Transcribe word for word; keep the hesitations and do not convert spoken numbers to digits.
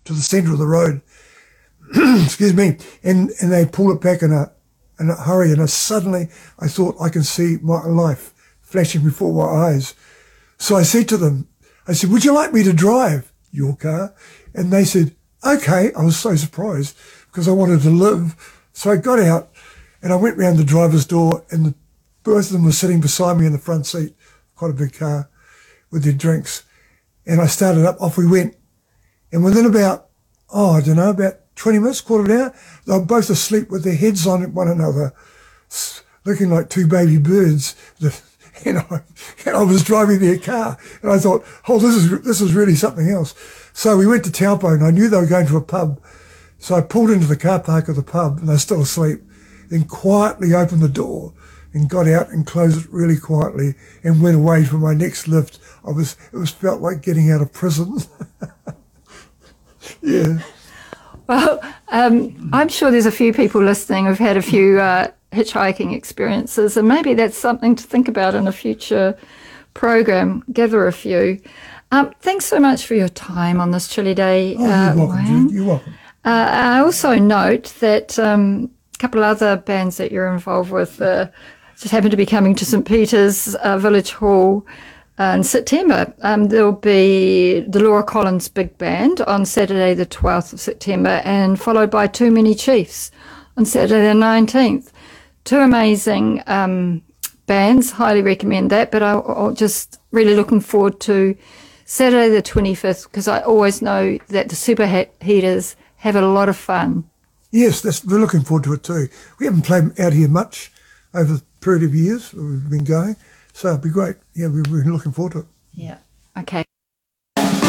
to the centre of the road. Excuse me. And, and they pulled it back in a, in a hurry. And I suddenly, I thought, I can see my life flashing before my eyes. So I said to them, I said, would you like me to drive your car? And they said, okay. I was so surprised because I wanted to live. So I got out and I went round the driver's door, and the, both of them were sitting beside me in the front seat, quite a big car, with their drinks. And I started up, off we went. And within about, oh, I don't know, about twenty minutes, quarter of an hour, they were both asleep with their heads on one another, looking like two baby birds. And I, and I was driving their car, and I thought, oh, this is this is really something else. So we went to Taupo, and I knew they were going to a pub. So I pulled into the car park of the pub, and they're still asleep, then quietly opened the door and got out and closed it really quietly and went away for my next lift. I was, it was felt like getting out of prison. Yeah. Well, um, I'm sure there's a few people listening who've had a few uh, hitchhiking experiences, and maybe that's something to think about in a future program. Gather a few. Um, thanks so much for your time on this chilly day. Oh, uh, you're welcome, Wayne. Jude. You're welcome. Uh, I also note that um, a couple of other bands that you're involved with uh, just happen to be coming to St Peter's uh, Village Hall uh, in September. Um, there'll be the Laura Collins Big Band on Saturday the twelfth of September, and followed by Too Many Chiefs on Saturday the nineteenth. Two amazing um, bands, highly recommend that, but I, I'm just really looking forward to Saturday the twenty-fifth, because I always know that the Superheaters have a lot of fun. Yes, that's, we're looking forward to it too. We haven't played out here much over the period of years we've been going, so it'll be great. Yeah, we're, we're looking forward to it. Yeah. Okay.